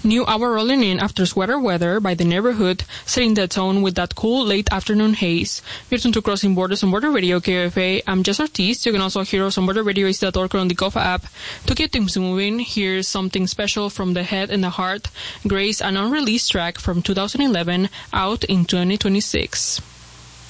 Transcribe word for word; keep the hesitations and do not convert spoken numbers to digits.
New hour rolling in after sweater weather by The Neighborhood, setting the tone with that cool late afternoon haze. You're tuned to Crossing Borders on Border Radio, K F A. I'm Jess Ortiz. You can also hear us on border radio dot org or on the Kofa app. To keep things moving, here's something special from The Head and the Heart, Grace, an unreleased track from two thousand eleven, out in twenty twenty-six.